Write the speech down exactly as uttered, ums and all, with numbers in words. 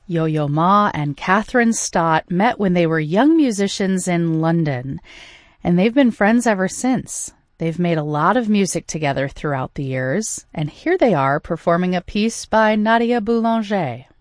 Yo-Yo Ma and Catherine Stott met when they were young musicians in London, and they've been friends ever since. They've made a lot of music together throughout the years, and here they are performing a piece by Nadia Boulanger.